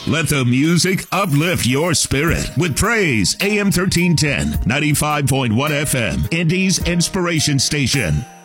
Let the music uplift your spirit with praise. AM 1310, 95.1 FM, Indy's Inspiration Station.